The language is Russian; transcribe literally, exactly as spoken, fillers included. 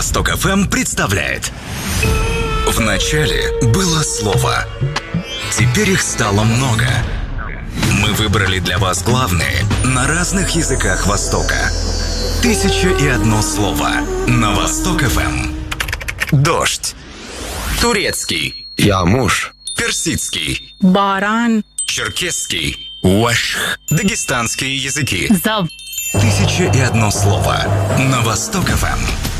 Восток эф эм представляет. В начале было слово. Теперь их стало много. Мы выбрали для вас главные на разных языках Востока. Тысяча и одно слово на Восток эф эм. Дождь. Турецкий. Я муж. Персидский. Баран. Черкесский. Уашх. Дагестанские языки. Зав. Тысяча и одно слово на Восток эф эм.